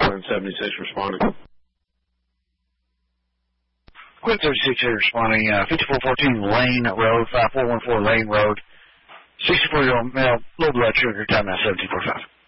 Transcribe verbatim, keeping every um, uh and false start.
one seventy-six responding. Quit thirty-six here responding, uh, fifty-four fourteen Lane Road, five four one four Lane Road, sixty-four-year-old male, low blood sugar, time now seventeen forty-five.